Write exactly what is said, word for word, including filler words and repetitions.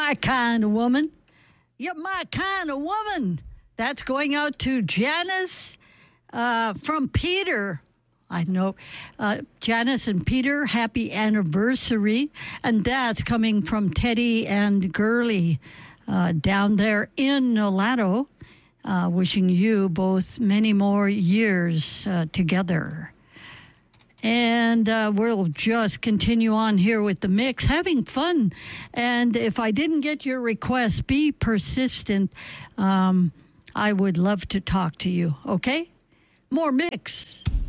my kind of woman. You're my kind of woman. That's going out to Janice uh, from Peter. I know. Uh, Janice and Peter, happy anniversary. And that's coming from Teddy and Gurley uh, down there in Nolato. Uh, wishing you both many more years uh, together. And uh, we'll just continue on here with the mix, having fun. And if I didn't get your request, be persistent. Um, I would love to talk to you, okay? More mix.